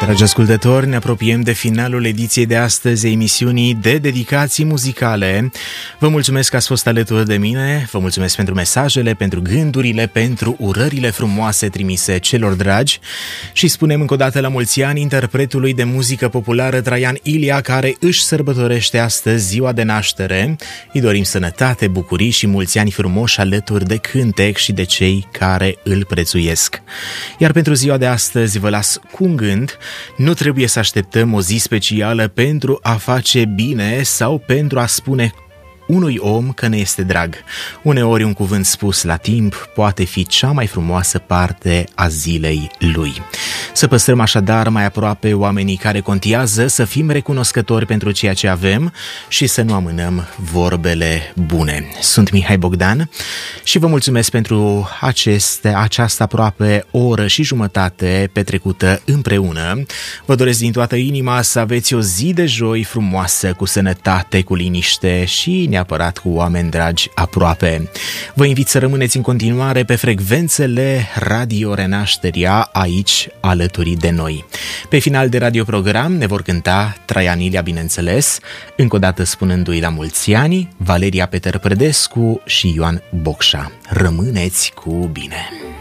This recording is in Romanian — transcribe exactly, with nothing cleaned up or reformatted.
Dragi ascultători, ne apropiem de finalul ediției de astăzi a emisiunii de dedicații muzicale. Vă mulțumesc că ați fost alături de mine, vă mulțumesc pentru mesajele, pentru gândurile, pentru urările frumoase trimise celor dragi și spunem încă o dată la mulți ani interpretului de muzică populară Traian Ilia, care își sărbătorește astăzi ziua de naștere. Îi dorim sănătate, bucurii și mulți ani frumoși alături de cântec și de cei care îl prețuiesc. Iar pentru ziua de astăzi vă las cu un gând: nu trebuie să așteptăm o zi specială pentru a face bine sau pentru a spune unui om că ne este drag. Uneori un cuvânt spus la timp poate fi cea mai frumoasă parte a zilei lui. Să păstrăm așadar mai aproape oamenii care contează, să fim recunoscători pentru ceea ce avem și să nu amânăm vorbele bune. Sunt Mihai Bogdan și vă mulțumesc pentru aceste, această aproape o oră și jumătate petrecută împreună. Vă doresc din toată inima să aveți o zi de joi frumoasă, cu sănătate, cu liniște și neapărat cu oameni dragi aproape. Vă invit să rămâneți în continuare pe frecvențele Radio Renașterea, aici alături de noi. Pe final de radioprogram ne vor cânta Traian Ilia, bineînțeles, încă o dată spunându-i la mulți ani, Valeria Peter Prădescu și Ioan Bocșa. Rămâneți cu bine!